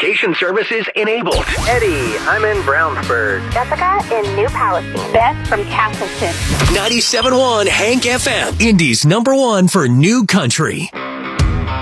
Transportation services enabled. Eddie, I'm in Brownsburg. Jessica in New Palestine. Beth from Castleton. 97.1 Hank FM, Indy's #1 for new country.